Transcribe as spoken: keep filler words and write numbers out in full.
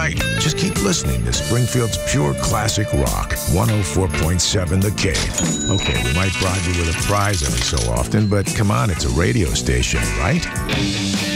right. Just keep listening to Springfield's pure classic rock, one oh four point seven The Cave. Okay, we might bribe you with a prize every so often, but come on, it's a radio station, right?